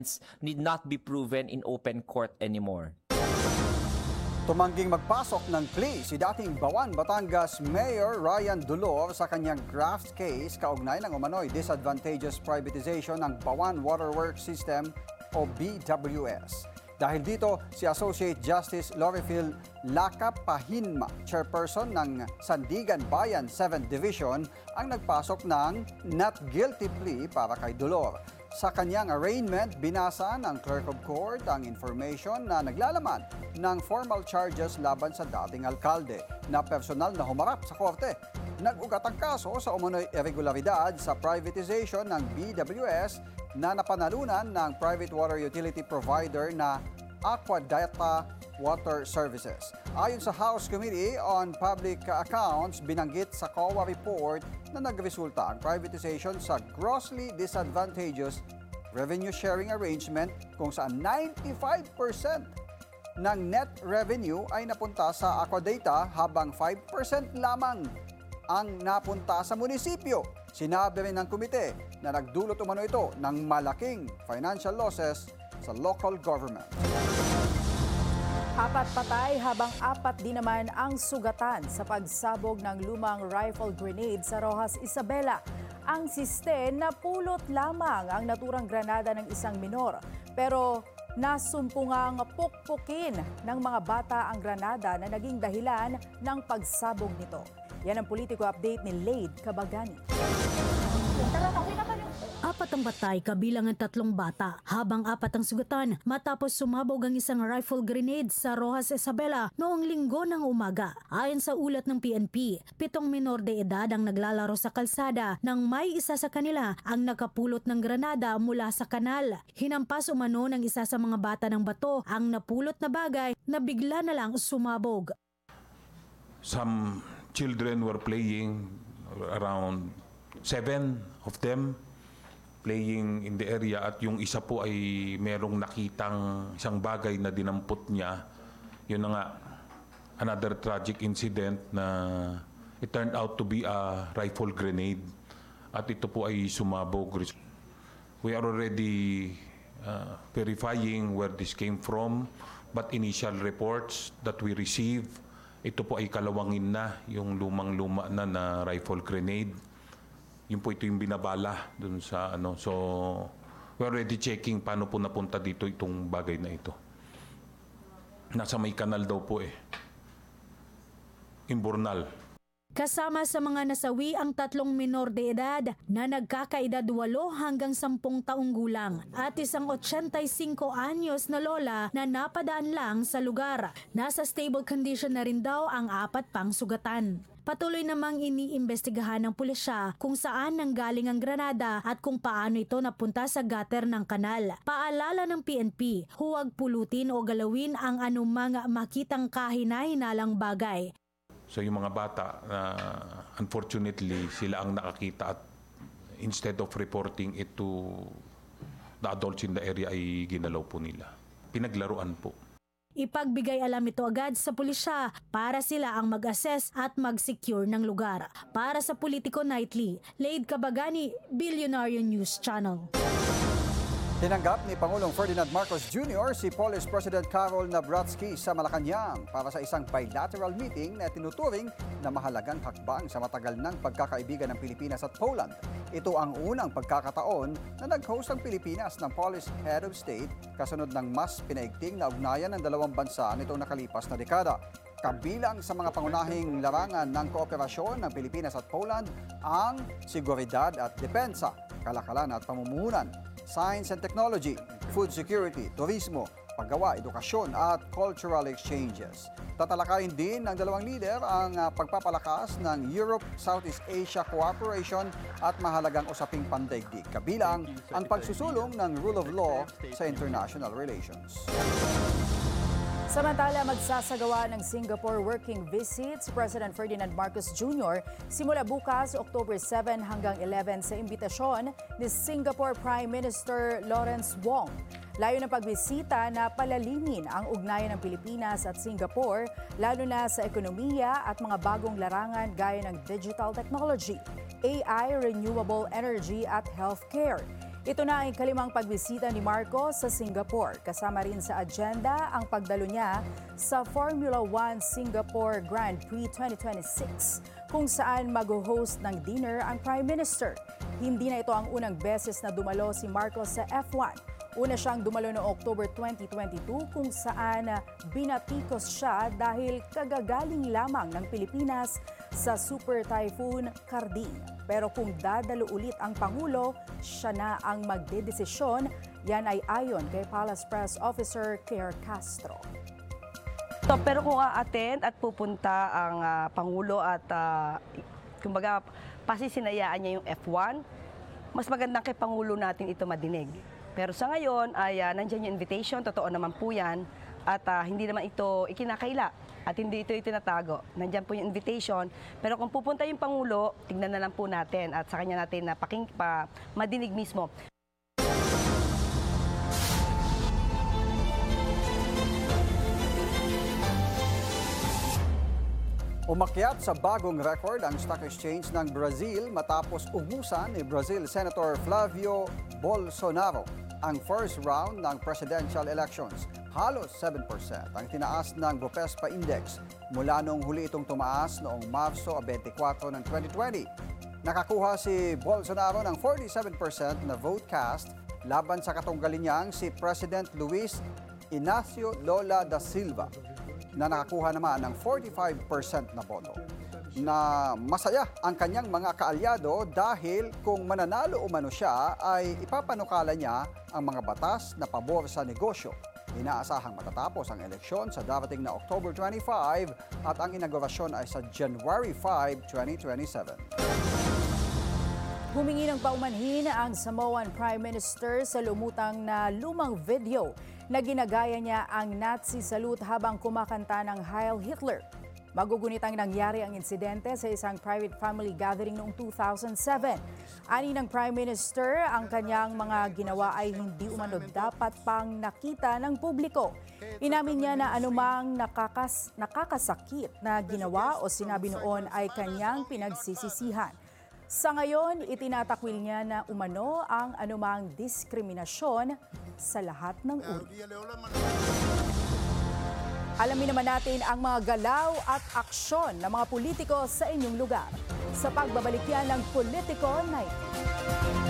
need not be proven in open court anymore. Tumangging magpasok ng plea si dating Bawan, Batangas Mayor Ryan Dulor sa kanyang graft case kaugnay ng umano'y disadvantageous privatization ng Bawan Waterworks System o BWS. Dahil dito, si Associate Justice Lorifil Lacapahinma, chairperson ng Sandigan Bayan 7th Division, ang nagpasok ng not guilty plea para kay Dulor. Sa kanyang arraignment, binasa ng Clerk of Court ang information na naglalaman ng formal charges laban sa dating alkalde na personal na humarap sa korte. Nag-ugat ang kaso sa umano'y irregularidad sa privatization ng BWS na napanalunan ng private water utility provider na Aquadata Water Services. Ayon sa House Committee on Public Accounts, binanggit sa COA report na nagresulta ang privatization sa grossly disadvantageous revenue sharing arrangement kung saan 95% ng net revenue ay napunta sa Aquadata habang 5% lamang ang napunta sa munisipyo. Sinabi rin ng komite na nagdulot umano ito ng malaking financial losses sa local government. 4 patay habang 4 din naman ang sugatan sa pagsabog ng lumang rifle grenade sa Roxas, Isabela. Ang siste napulot lamang ang naturang granada ng isang minor, pero nasumpungang pukpukin ng mga bata ang granada na naging dahilan ng pagsabog nito. Yan ang politiko update ni Lade Cabagani. 4 ang batay kabilang ang 3 bata, habang 4 ang sugatan matapos sumabog ang isang rifle grenade sa Roxas, Isabela noong Linggo ng umaga. Ayon sa ulat ng PNP, 7 minor de edad ang naglalaro sa kalsada nang may isa sa kanila ang nakapulot ng granada mula sa kanal. Hinampas umano ng isa sa mga bata ng bato ang napulot na bagay na bigla na lang sumabog. Some children were playing, around 7 of them playing in the area, at yung isa po ay merong nakitang isang bagay na dinampot niya. Yun na nga, another tragic incident na it turned out to be a rifle grenade at ito po ay sumabog. We are already verifying where this came from, but initial reports that we received, ito po ay kalawangin na, yung lumang-luma na rifle grenade. Yun po ito yung binabala dun sa ano. So, we're already checking paano po napunta dito itong bagay na ito. Nasa may kanal daw po Imburnal. Kasama sa mga nasawi ang 3 minor de edad na nagkakaedad 8 hanggang 10 taong gulang at isang 85 anyos na lola na napadaan lang sa lugar. Nasa stable condition na rin daw ang 4 pang sugatan. Patuloy namang iniimbestigahan ng pulisya kung saan nanggaling ang granada at kung paano ito napunta sa gutter ng kanal. Paalala ng PNP, huwag pulutin o galawin ang anumang makitang kahina-hinalang bagay. So yung mga bata, unfortunately, sila ang nakakita at instead of reporting it to the adults in the area ay ginalaw po nila. Pinaglaruan po. Ipagbigay alam ito agad sa pulisya para sila ang mag-assess at mag-secure ng lugar. Para sa Politico Nightly, Lade Cabagani, Billionaire News Channel. Tinanggap ni Pangulong Ferdinand Marcos Jr. si Polish President Karol Nawrocki sa Malacanang para sa isang bilateral meeting na tinuturing na mahalagang hakbang sa matagal ng pagkakaibigan ng Pilipinas at Poland. Ito ang unang pagkakataon na nag-host ang Pilipinas ng Polish Head of State kasunod ng mas pinaigting na ugnayan ng dalawang bansa nitong nakalipas na dekada. Kabilang sa mga pangunahing larangan ng kooperasyon ng Pilipinas at Poland ang seguridad at depensa, kalakalan at pamumuhunan, science and technology, food security, turismo, paggawa, edukasyon at cultural exchanges. Tatalakayin din ng dalawang lider ang pagpapalakas ng Europe-Southeast Asia cooperation at mahalagang usaping pandaigdig, kabilang ang pagsusulong ng rule of law sa international relations. Samantala, magsasagawa ng Singapore working visit si President Ferdinand Marcos Jr. simula bukas, October 7 hanggang 11 sa imbitasyon ni Singapore Prime Minister Lawrence Wong. Layo ng pagbisita na palalimin ang ugnayan ng Pilipinas at Singapore, lalo na sa ekonomiya at mga bagong larangan gaya ng digital technology, AI, renewable energy at healthcare. Ito na ang ikalimang pagbisita ni Marcos sa Singapore. Kasama rin sa agenda ang pagdalo niya sa Formula 1 Singapore Grand Prix 2026 kung saan mag-host ng dinner ang Prime Minister. Hindi na ito ang unang beses na dumalo si Marcos sa F1. Una siyang dumalo noong October 2022 kung saan binatikos siya dahil kagagaling lamang ng Pilipinas sa Super Typhoon Carding. Pero kung dadalo ulit ang Pangulo, siya na ang magdedesisyon. Yan ay ayon kay Palace Press Officer Claire Castro. Pero kung a-attend at pupunta ang Pangulo at kumbaga pasisinayaan niya yung F1, mas magandang kay Pangulo natin ito madinig. Pero sa ngayon ay nandiyan yung invitation, totoo naman po yan, at hindi naman ito ikinakaila at hindi ito itinatago. Nandiyan po yung invitation, pero kung pupunta yung Pangulo, tignan na lang po natin at sa kanya natin na madinig mismo. Umakyat sa bagong record ang stock exchange ng Brazil matapos ubusan ni Brazil Senator Flavio Bolsonaro ang first round ng presidential elections. Halos 7% ang tinaas ng Bovespa Index mula nung huli itong tumaas noong Marso 24 ng 2020. Nakakuha si Bolsonaro ng 47% na vote cast laban sa katunggalin niyang si President Luis Inacio Lula da Silva na nakakuha naman ng 45% na boto. Na masaya ang kanyang mga kaalyado dahil kung mananalo umano siya ay ipapanukala niya ang mga batas na pabor sa negosyo. Inaasahang matatapos ang eleksyon sa darating na October 25 at ang inaugurasyon ay sa January 5, 2027. Humingi ng paumanhin ang Samoan Prime Minister sa lumutang na lumang video na ginagaya niya ang Nazi salute habang kumakanta ng Heil Hitler. Magugunit ang nangyari ang insidente sa isang private family gathering noong 2007. Ani ng Prime Minister, ang kanyang mga ginawa ay hindi umano dapat pang nakita ng publiko. Inamin niya na anumang nakakasakit na ginawa o sinabi noon ay kanyang pinagsisisihan. Sa ngayon, itinatakwil niya na umano ang anumang diskriminasyon sa lahat ng uri. Alamin naman natin ang mga galaw at aksyon ng mga politiko sa inyong lugar. Sa pagbabalik yan ng Politico Night.